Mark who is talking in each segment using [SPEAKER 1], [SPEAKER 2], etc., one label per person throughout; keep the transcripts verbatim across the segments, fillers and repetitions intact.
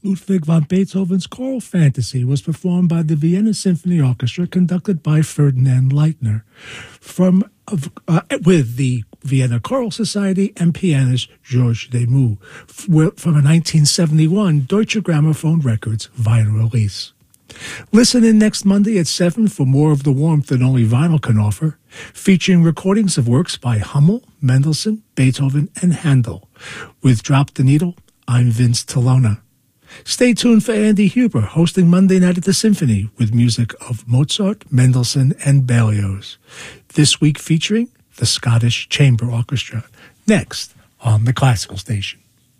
[SPEAKER 1] Ludwig van Beethoven's Choral Fantasy was performed by the Vienna Symphony Orchestra, conducted by Ferdinand Leitner, from uh, with the Vienna Choral Society and pianist Georges Demus, from a nineteen seventy-one Deutsche Grammophon Records vinyl release. Listen in next Monday at seven for more of the warmth that only vinyl can offer, featuring recordings of works by Hummel, Mendelssohn, Beethoven, and Handel. With Drop the Needle, I'm Vince Tolona. Stay tuned for Andy Huber hosting Monday Night at the Symphony with music of Mozart, Mendelssohn, and Berlioz. This week featuring the Scottish Chamber Orchestra. Next on the Classical Station.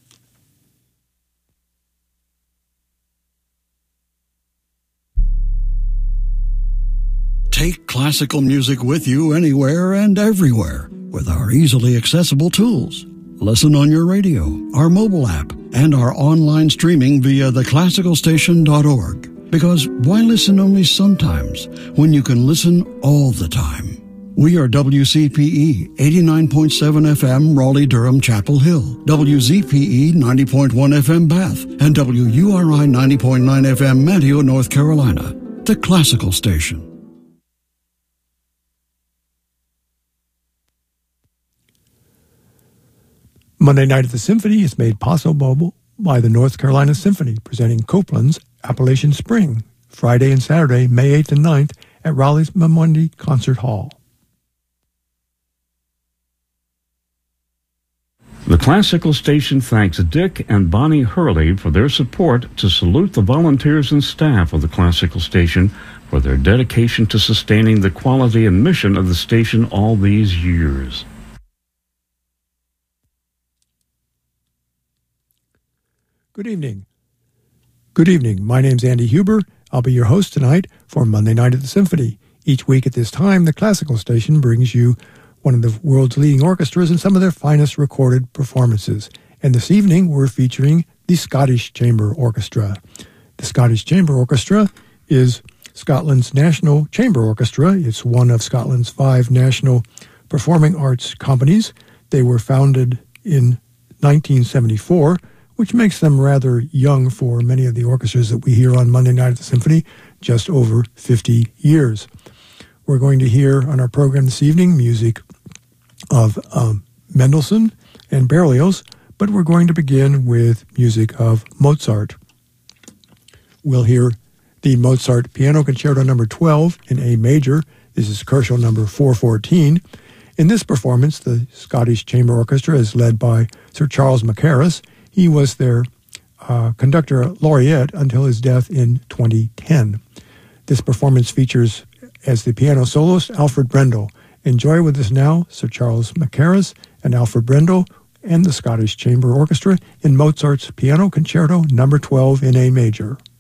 [SPEAKER 2] Take classical music with you anywhere and everywhere with our easily accessible tools. Listen on your radio, our mobile app, and our online streaming via the classical station dot org. Because why listen only sometimes when you can listen all the time? We are W C P E eighty-nine point seven F M Raleigh-Durham Chapel Hill, W Z P E ninety point one F M Bath, and W U R I ninety point nine F M Manteo, North Carolina. The Classical Station.
[SPEAKER 3] Monday Night at the Symphony is made possible by the North Carolina Symphony, presenting Copland's Appalachian Spring, Friday and Saturday, May eighth and ninth, at Raleigh's Mamundi Concert Hall.
[SPEAKER 4] The Classical Station thanks Dick and Bonnie Hurley for their support to salute the volunteers and staff of the Classical Station for their dedication to sustaining the quality and mission of the station all these years.
[SPEAKER 3] Good evening. Good evening. My name's Andy Huber. I'll be your host tonight for Monday Night at the Symphony. Each week at this time, the Classical Station brings you one of the world's leading orchestras and some of their finest recorded performances. And this evening, we're featuring the Scottish Chamber Orchestra. The Scottish Chamber Orchestra is Scotland's national chamber orchestra. It's one of Scotland's five national performing arts companies. They were founded in nineteen seventy-four, which makes them rather young for many of the orchestras that we hear on Monday Night at the Symphony, just over fifty years. We're going to hear on our program this evening music of um, Mendelssohn and Berlioz, but we're going to begin with music of Mozart. We'll hear the Mozart Piano Concerto number twelve in A major. This is Kochel number four fourteen. In this performance, the Scottish Chamber Orchestra is led by Sir Charles Mackerras. He was their uh, conductor laureate until his death in twenty ten. This performance features as the piano soloist Alfred Brendel. Enjoy with us now Sir Charles Mackerras and Alfred Brendel and the Scottish Chamber Orchestra in Mozart's Piano Concerto number twelve in A major.